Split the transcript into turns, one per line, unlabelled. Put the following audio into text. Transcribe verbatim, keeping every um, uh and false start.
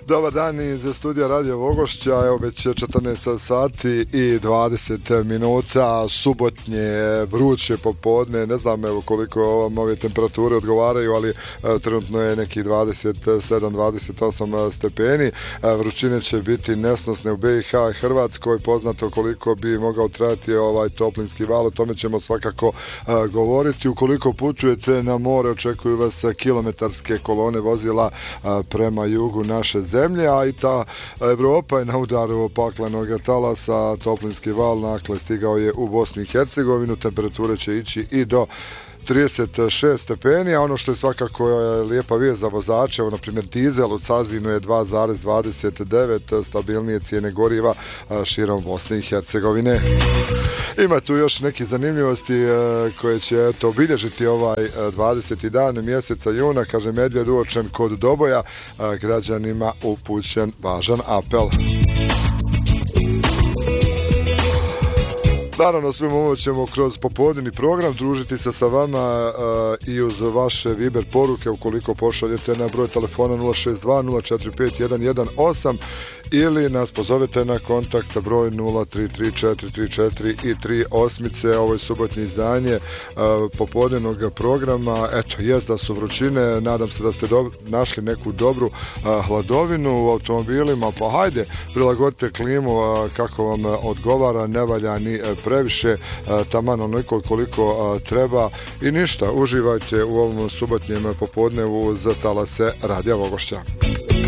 Dobar dan iz studija Radio Vogošća, evo već četrnaest sati i dvadeset minuta, subotnje, vruće popodne, ne znam evo koliko vam ove temperature odgovaraju, ali e, trenutno je neki dvadeset sedam dvadeset osam stepeni, e, vrućine će biti nesnosne u B i H, Hrvatskoj, poznato koliko bi mogao trajati ovaj toplinski val, o tome ćemo svakako e, govoriti. Ukoliko putujete na more, očekuju vas kilometarske kolone vozila e, prema jugu naše zemlje, a i ta Evropa je na udaru paklenog talasa, toplinski val nakle stigao je u Bosnu i Hercegovinu, temperature će ići i do trideset šest stepeni, a ono što je svakako lijepa vijest za vozače, na primjer dizel u Cazinu je dva zarez dvadeset devet, stabilnije cijene goriva širom Bosne i Hercegovine. Ima tu još neke zanimljivosti koje će eto, obilježiti ovaj dvadeseti dan mjeseca juna, kaže medvjed uočen kod Doboja, građanima upućen važan apel. Naravno, svim ovo ćemo kroz popodnevni program družiti se sa vama uh, i uz vaše Viber poruke ukoliko pošaljete na broj telefona nula šest dva nula četiri pet jedan jedan osam ili nas pozovete na kontakt broj nula tri tri četiri tri četiri i tri osmice. Ovo je subotnje izdanje uh, popodnevnog programa. Eto, jest da su vrućine, nadam se da ste do, našli neku dobru uh, hladovinu u automobilima, pa hajde, prilagodite klimu uh, kako vam uh, odgovara, ne valja ni uh, previše, taman onoliko koliko treba i ništa, uživajte u ovom subotnjem popodnevu za talase Radija Vogošća.